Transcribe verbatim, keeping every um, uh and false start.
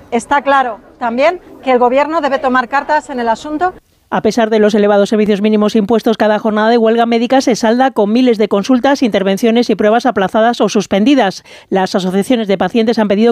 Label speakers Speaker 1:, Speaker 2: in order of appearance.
Speaker 1: está claro también que el Gobierno debe tomar cartas en el asunto.
Speaker 2: A pesar de los elevados servicios mínimos impuestos, cada jornada de huelga médica se salda con miles de consultas, intervenciones y pruebas aplazadas o suspendidas. Las asociaciones de pacientes han pedido